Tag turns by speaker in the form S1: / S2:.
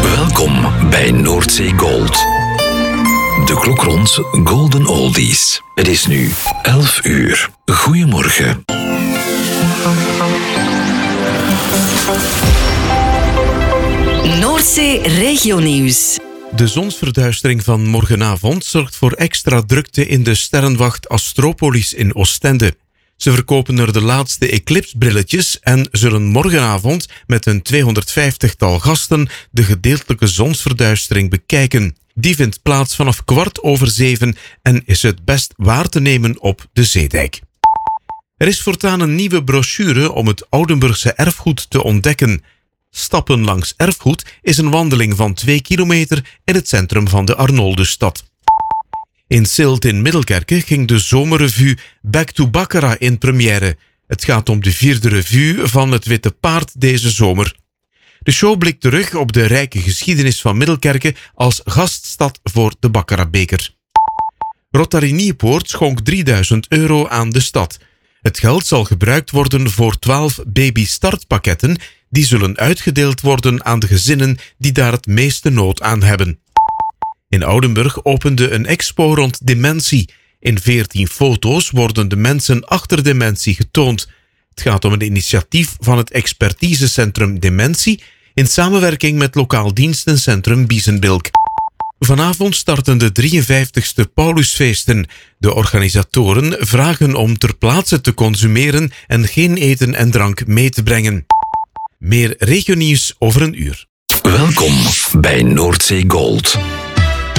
S1: Welkom bij Noordzee Gold. De klok rond Golden Oldies. Het is nu 11 uur. Goedemorgen.
S2: Noordzee Regionieuws.
S3: De zonsverduistering van morgenavond zorgt voor extra drukte in de sterrenwacht Astropolis in Oostende. Ze verkopen er de laatste eclipsbrilletjes en zullen morgenavond met een 250-tal gasten de gedeeltelijke zonsverduistering bekijken. Die vindt plaats vanaf 6:15 en is het best waar te nemen op de Zeedijk. Er is voortaan een nieuwe brochure om het Oudenburgse erfgoed te ontdekken. Stappen langs erfgoed is een wandeling van 2 kilometer in het centrum van de Arnoldusstad. In Zilt in Middelkerke ging de zomerrevue Back to Baccarat in première. Het gaat om de 4e revue van het Witte Paard deze zomer. De show blikt terug op de rijke geschiedenis van Middelkerke als gaststad voor de Baccaratbeker. Rotary Nieuwpoort schonk €3000 aan de stad. Het geld zal gebruikt worden voor 12 babystartpakketten die zullen uitgedeeld worden aan de gezinnen die daar het meeste nood aan hebben. In Oudenburg opende een expo rond dementie. In 14 foto's worden de mensen achter dementie getoond. Het gaat om een initiatief van het expertisecentrum Dementie in samenwerking met lokaal dienstencentrum Biezenbilk. Vanavond starten de 53ste Paulusfeesten. De organisatoren vragen om ter plaatse te consumeren en geen eten en drank mee te brengen. Meer regionieuws over een uur.
S1: Welkom bij Noordzee Gold.